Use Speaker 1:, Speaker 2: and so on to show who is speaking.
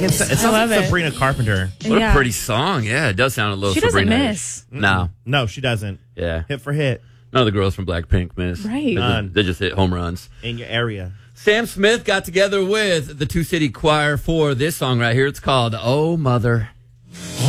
Speaker 1: It sounds
Speaker 2: love
Speaker 1: like
Speaker 2: it.
Speaker 1: Sabrina Carpenter.
Speaker 3: What a pretty song. Yeah, it does sound a little
Speaker 2: She doesn't
Speaker 3: Sabrina-ish.
Speaker 2: miss.
Speaker 3: No.
Speaker 1: No, she doesn't.
Speaker 3: Yeah.
Speaker 1: Hit for hit
Speaker 3: None of the girls from Blackpink miss.
Speaker 2: Right.
Speaker 3: They just hit home runs.
Speaker 1: in your area.
Speaker 3: Sam Smith got together with the Two City Choir for this song right here. It's called Oh Mother.